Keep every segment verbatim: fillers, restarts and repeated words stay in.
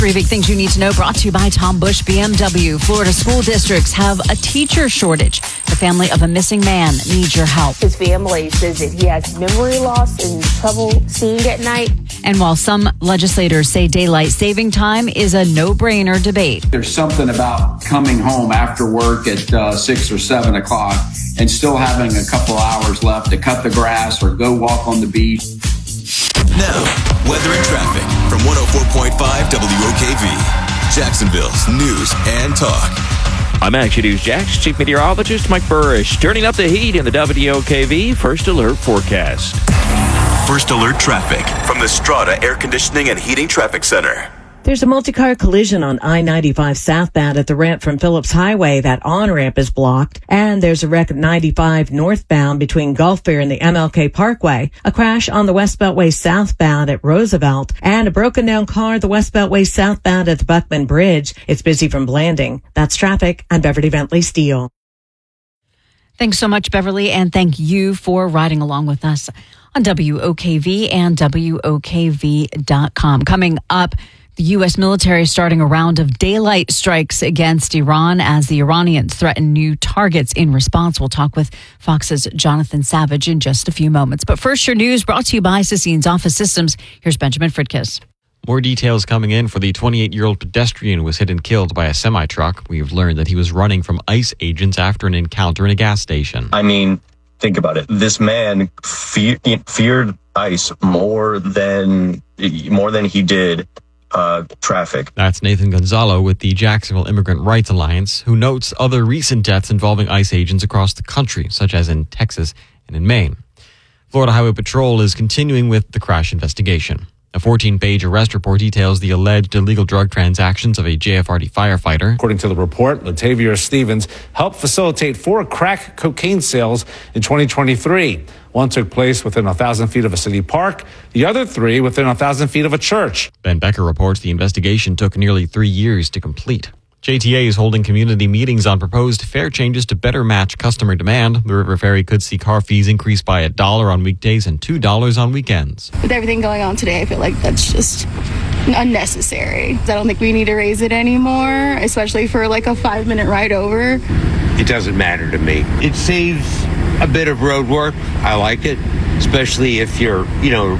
Three big things you need to know, brought to you by Tom Bush B M W. Florida school districts have a teacher shortage. The family of a missing man needs your help. His family says that he has memory loss and trouble seeing at night. And while some legislators say daylight saving time is a no-brainer debate, there's something about coming home after work at uh, six or seven o'clock and still having a couple hours left to cut the grass or go walk on the beach. Now, weather and traffic from one oh four point five W O K V, Jacksonville's news and talk. I'm Action News Jax Chief Meteorologist Mike Burrish. Turning up the heat in the W O K V First Alert forecast. First Alert traffic from the Strata Air Conditioning and Heating Traffic Center. There's a multi-car collision on I ninety-five southbound at the ramp from Phillips Highway. That on-ramp is blocked. And there's a wreck at ninety-five northbound between Gulf Fair and the M L K Parkway. A crash on the West Beltway southbound at Roosevelt. And a broken down car the West Beltway southbound at the Buckman Bridge. It's busy from Blanding. That's traffic. I'm Beverly Bentley Steele. Thanks so much, Beverly, and thank you for riding along with us on W O K V and W O K V dot com. Coming up, the U S military starting a round of daylight strikes against Iran as the Iranians threaten new targets in response. We'll talk with Fox's Jonathan Savage in just a few moments. But first, your news brought to you by Sassine's Office Systems. Here's Benjamin Fritkiss. More details coming in for the twenty-eight-year-old pedestrian who was hit and killed by a semi-truck. We've learned that he was running from ICE agents after an encounter in a gas station. I mean, think about it. This man fe- feared ICE more than more than he did Uh, traffic. That's Nathan Gonzalo with the Jacksonville Immigrant Rights Alliance, who notes other recent deaths involving ICE agents across the country, such as in Texas and in Maine. Florida Highway Patrol is continuing with the crash investigation. A fourteen-page arrest report details the alleged illegal drug transactions of a J F R D firefighter. According to the report, Latavia Stevens helped facilitate four crack cocaine sales in twenty twenty-three. One took place within a thousand feet of a city park, the other three within a thousand feet of a church. Ben Becker reports the investigation took nearly three years to complete. J T A is holding community meetings on proposed fare changes to better match customer demand. The River Ferry could see car fees increase by a dollar on weekdays and two dollars on weekends. With everything going on today, I feel like that's just unnecessary. I don't think we need to raise it anymore, especially for like a five-minute ride over. It doesn't matter to me. It saves a bit of road work. I like it, especially if you're, you know,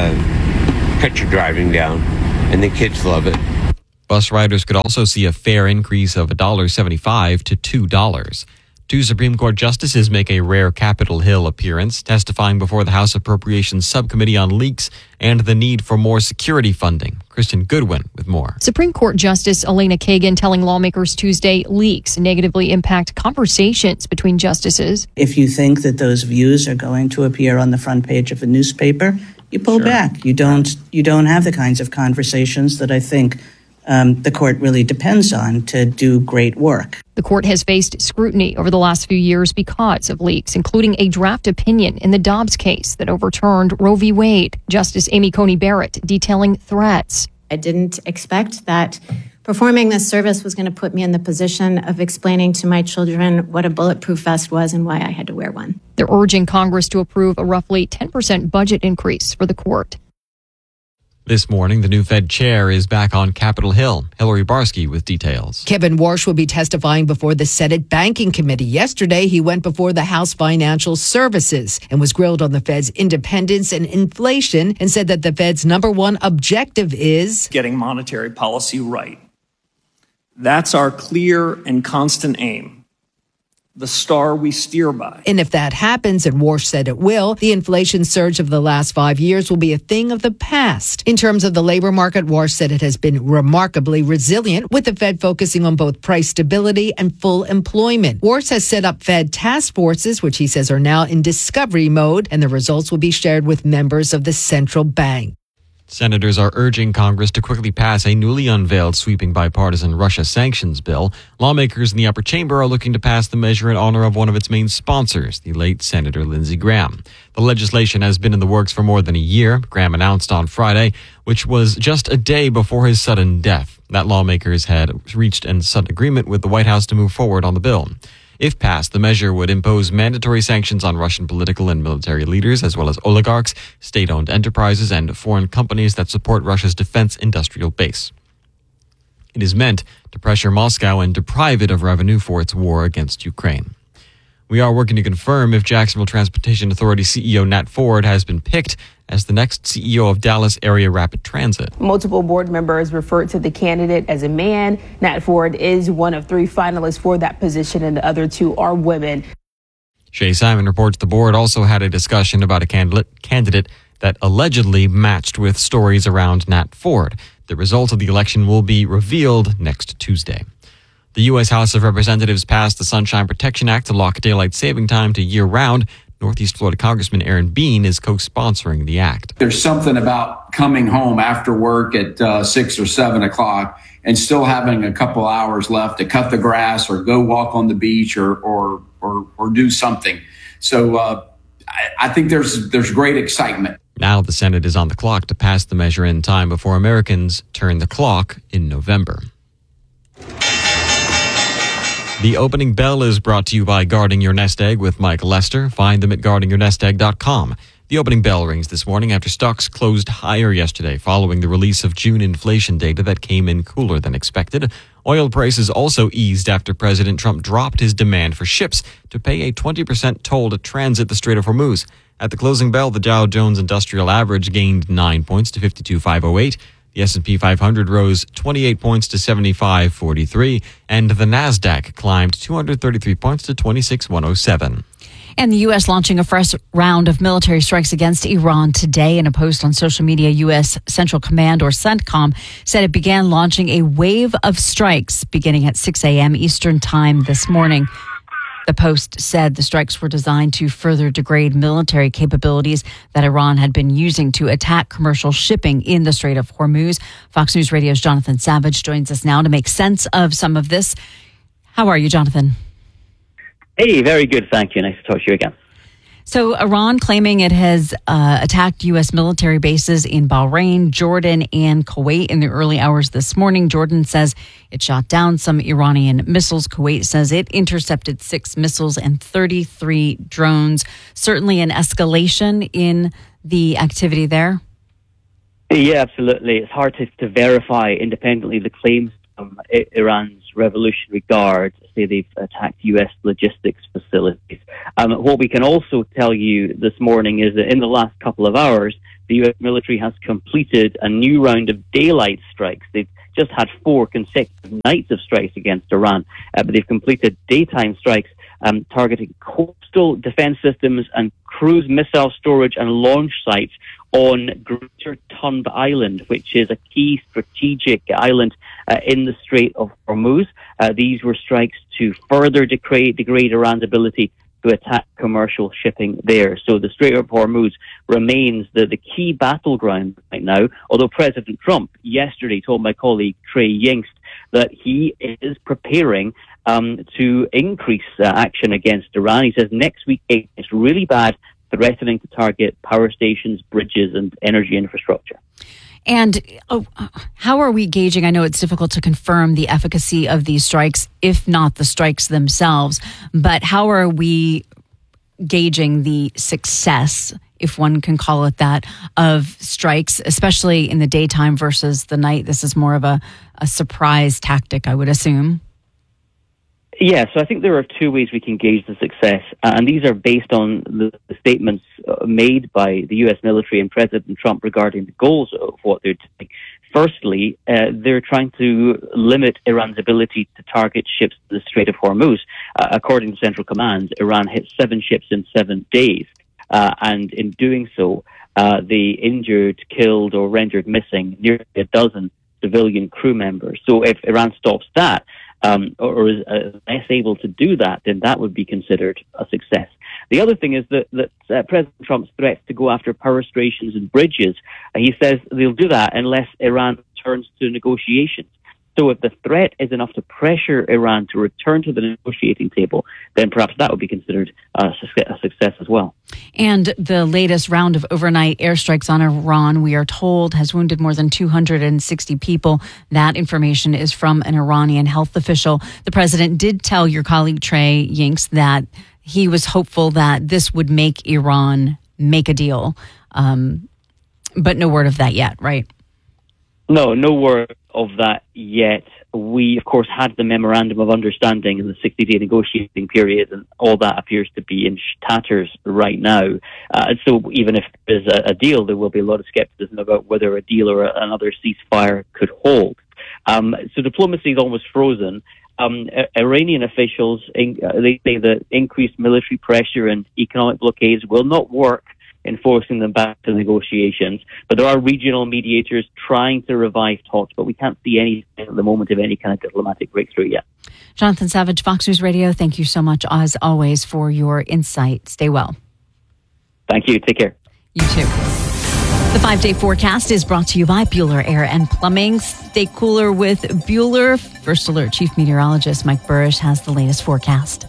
uh, cut your driving down, and the kids love it. Bus riders could also see a fare increase of one dollar seventy-five to two dollars. Two Supreme Court justices make a rare Capitol Hill appearance, testifying before the House Appropriations Subcommittee on leaks and the need for more security funding. Kristen Goodwin with more. Supreme Court Justice Elena Kagan telling lawmakers Tuesday leaks negatively impact conversations between justices. If you think that those views are going to appear on the front page of a newspaper, you pull sure. back. You don't, you don't have the kinds of conversations that I think Um, the court really depends on to do great work. The court has faced scrutiny over the last few years because of leaks, including a draft opinion in the Dobbs case that overturned Roe v. Wade. Justice Amy Coney Barrett detailing threats. I didn't expect that performing this service was going to put me in the position of explaining to my children what a bulletproof vest was and why I had to wear one. They're urging Congress to approve a roughly ten percent budget increase for the court. This morning, the new Fed chair is back on Capitol Hill. Hillary Barsky with details. Kevin Warsh will be testifying before the Senate Banking Committee. Yesterday, he went before the House Financial Services and was grilled on the Fed's independence and inflation and said that the Fed's number one objective is getting monetary policy right. That's our clear and constant aim. The star we steer by. And if that happens, and Warsh said it will, the inflation surge of the last five years will be a thing of the past. In terms of the labor market, Warsh said it has been remarkably resilient, with the Fed focusing on both price stability and full employment. Warsh has set up Fed task forces, which he says are now in discovery mode, and the results will be shared with members of the central bank. Senators are urging Congress to quickly pass a newly unveiled sweeping bipartisan Russia sanctions bill. Lawmakers in the upper chamber are looking to pass the measure in honor of one of its main sponsors, the late Senator Lindsey Graham. The legislation has been in the works for more than a year, Graham announced on Friday, which was just a day before his sudden death, that lawmakers had reached a sudden agreement with the White House to move forward on the bill. If passed, the measure would impose mandatory sanctions on Russian political and military leaders, as well as oligarchs, state-owned enterprises, and foreign companies that support Russia's defense industrial base. It is meant to pressure Moscow and deprive it of revenue for its war against Ukraine. We are working to confirm if Jacksonville Transportation Authority C E O Nat Ford has been picked as the next C E O of Dallas Area Rapid Transit. Multiple board members referred to the candidate as a man. Nat Ford is one of three finalists for that position, and the other two are women. Shay Simon reports the board also had a discussion about a candidate, candidate that allegedly matched with stories around Nat Ford. The result of the election will be revealed next Tuesday. The U S House of Representatives passed the Sunshine Protection Act to lock daylight saving time to year-round. Northeast Florida Congressman Aaron Bean is co-sponsoring the act. There's something about coming home after work at uh, six or seven o'clock and still having a couple hours left to cut the grass or go walk on the beach or or or, or do something. So uh, I, I think there's there's great excitement. Now the Senate is on the clock to pass the measure in time before Americans turn the clock in November. The opening bell is brought to you by Guarding Your Nest Egg with Mike Lester. Find them at guarding your nest egg dot com. The opening bell rings this morning after stocks closed higher yesterday following the release of June inflation data that came in cooler than expected. Oil prices also eased after President Trump dropped his demand for ships to pay a twenty percent toll to transit the Strait of Hormuz. At the closing bell, the Dow Jones Industrial Average gained nine points to fifty-two thousand five hundred eight. The S and P five hundred rose twenty-eight points to seventy-five forty-three, and the NASDAQ climbed two hundred thirty-three points to twenty-six one oh seven. And the U S launching a fresh round of military strikes against Iran today. In a post on social media, U S Central Command, or CENTCOM, said it began launching a wave of strikes beginning at six a.m. Eastern Time this morning. The Post said the strikes were designed to further degrade military capabilities that Iran had been using to attack commercial shipping in the Strait of Hormuz. Fox News Radio's Jonathan Savage joins us now to make sense of some of this. How are you, Jonathan? Hey, very good. Thank you. Nice to talk to you again. So Iran claiming it has uh, attacked U S military bases in Bahrain, Jordan, and Kuwait in the early hours this morning. Jordan says it shot down some Iranian missiles. Kuwait says it intercepted six missiles and thirty-three drones. Certainly an escalation in the activity there. Yeah, absolutely. It's hard to, to verify independently the claims from Iran's Revolutionary Guard. Say they've attacked U S logistics facilities. Um, what we can also tell you this morning is that in the last couple of hours, the U S military has completed a new round of daylight strikes. They've just had four consecutive nights of strikes against Iran, uh, but they've completed daytime strikes um, targeting coastal defense systems and cruise missile storage and launch sites on Greater Tunb Island, which is a key strategic island uh, in the Strait of Hormuz. Uh, these were strikes to further degrade, degrade Iran's ability to attack commercial shipping there. So the Strait of Hormuz remains the, the key battleground right now, although President Trump yesterday told my colleague Trey Yingst that he is preparing um, to increase uh, action against Iran. He says next week it's really bad, threatening to target power stations, bridges, and energy infrastructure. And oh, how are we gauging? I know it's difficult to confirm the efficacy of these strikes, if not the strikes themselves, but how are we gauging the success, if one can call it that, of strikes, especially in the daytime versus the night? This is more of a, a surprise tactic, I would assume. Yeah, so I think there are two ways we can gauge the success, uh, and these are based on the, the statements uh, made by the U S military and President Trump regarding the goals of what they're doing. Firstly, uh, they're trying to limit Iran's ability to target ships in the Strait of Hormuz. Uh, according to Central Command, Iran hit seven ships in seven days, uh, and in doing so, uh, they injured, killed, or rendered missing nearly a dozen civilian crew members. So if Iran stops that, Um, or, or is uh, less able to do that, then that would be considered a success. The other thing is that, that uh, President Trump's threats to go after power stations and bridges, uh, he says they'll do that unless Iran turns to negotiations. So if the threat is enough to pressure Iran to return to the negotiating table, then perhaps that would be considered a success as well. And the latest round of overnight airstrikes on Iran, we are told, has wounded more than two hundred sixty people. That information is from an Iranian health official. The president did tell your colleague Trey Yingst that he was hopeful that this would make Iran make a deal. Um, but no word of that yet, right? No, no word of that yet. we, of course, had the memorandum of understanding in the sixty-day negotiating period, and all that appears to be in tatters right now. Uh, and so even if there's a, a deal, there will be a lot of skepticism about whether a deal or a, another ceasefire could hold. Um, so diplomacy is almost frozen. Um, Iranian officials, in, uh, they say that increased military pressure and economic blockades will not work in forcing them back to negotiations. But there are regional mediators trying to revive talks, but we can't see anything at the moment of any kind of diplomatic breakthrough yet. Jonathan Savage, Fox News Radio, thank you so much, as always, for your insight. Stay well. Thank you. Take care. You too. The five-day forecast is brought to you by Bueller Air and Plumbing. Stay cooler with Bueller. First Alert Chief Meteorologist Mike Burrish has the latest forecast.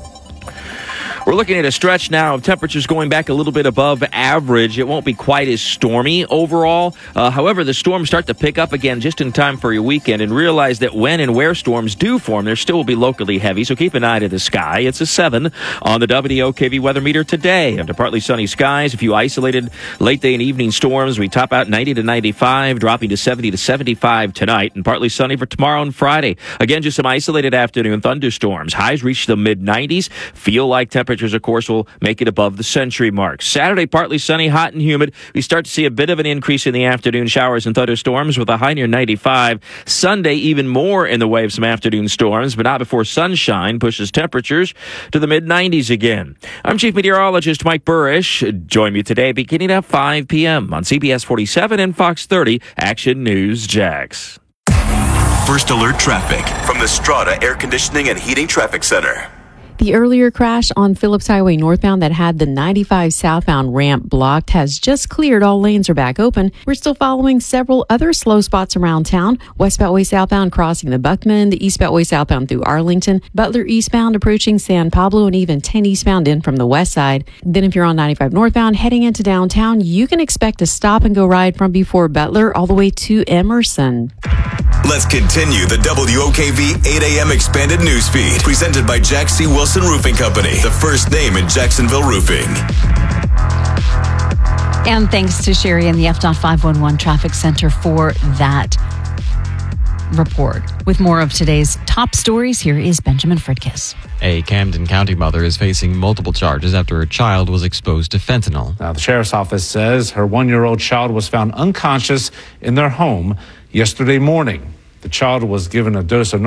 We're looking at a stretch now of temperatures going back a little bit above average. It won't be quite as stormy overall. Uh, however, the storms start to pick up again just in time for your weekend, and realize that when and where storms do form, there still will be locally heavy, so keep an eye to the sky. It's a seven on the W O K V weather meter today. Under partly sunny skies, a few isolated late day and evening storms. We top out ninety to ninety-five, dropping to seventy to seventy-five tonight, and partly sunny for tomorrow and Friday. Again, just some isolated afternoon thunderstorms. Highs reach the mid nineties. Feel like temperatures Temperatures, of course, will make it above the century mark. Saturday, partly sunny, hot and humid. We start to see a bit of an increase in the afternoon showers and thunderstorms with a high near ninety-five. Sunday, even more in the way of some afternoon storms, but not before sunshine pushes temperatures to the mid nineties again. I'm Chief Meteorologist Mike Burrish. Join me today beginning at five p.m. on C B S forty-seven and Fox thirty Action News Jax. First Alert Traffic from the Strata Air Conditioning and Heating Traffic Center. The earlier crash on Phillips Highway northbound that had the ninety-five southbound ramp blocked has just cleared. All lanes are back open. We're still following several other slow spots around town. West Beltway southbound crossing the Buckman, the East Beltway southbound through Arlington, Butler eastbound approaching San Pablo, and even ten eastbound in from the west side. Then if you're on ninety-five northbound heading into downtown, you can expect a stop and go ride from before Butler all the way to Emerson. Let's continue the W O K V eight a.m. expanded news feed presented by Jack C. Wilson Roofing Company, the first name in Jacksonville roofing. And thanks to Sherry and the F five one one Traffic Center for that report. With more of today's top stories, here is Benjamin Fridkiss. A Camden County mother is facing multiple charges after her child was exposed to fentanyl. Now, the sheriff's office says her one-year-old child was found unconscious in their home yesterday morning. The child was given a dose of